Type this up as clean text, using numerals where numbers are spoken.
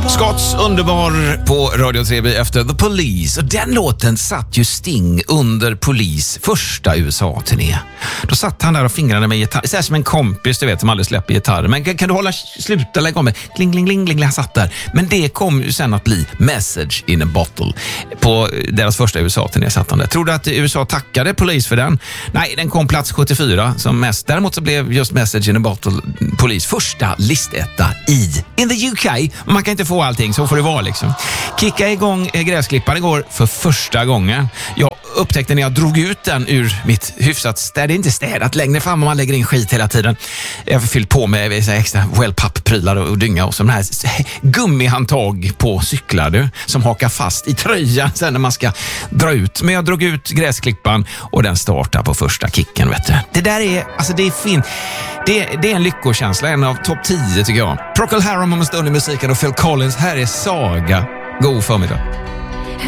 Scotts underbar på Radio 3 efter The Police. Och den låten satt ju Sting under Police första USA-turné. Då satt han där och fingrade med gitarr. Så här som en kompis, du vet, som aldrig släpper gitarr. Men kan du sluta lägga om med kling, kling, kling, kling, han satt där. Men det kom ju sen att bli Message in a Bottle. På deras första USA-turné satt han där. Tror du att USA tackade Police för den? Nej, den kom plats 74 som mest. Däremot så blev just Message in a Bottle Police första listetta in the UK. Man kan inte få allting, så får det vara liksom. Kicka igång gräsklipparen igår för första gången. Jag upptäckte när jag drog ut den ur mitt hyfsat städ. Det är inte städat längre fram om man lägger in skit hela tiden. Jag har fyllt på med extra wellpapp-prylar och dynga och sådana här gummihandtag på cyklar som hakar fast i tröjan sen när man ska dra ut. Men jag drog ut gräsklipparen och den startar på första kicken, vet du. Det där är, alltså det är fint. Det är en lyckokänsla, en av topp 10 tycker jag. Procol Harum om en stund i musiken och Phil Collins. Här är Saga. God förmiddag.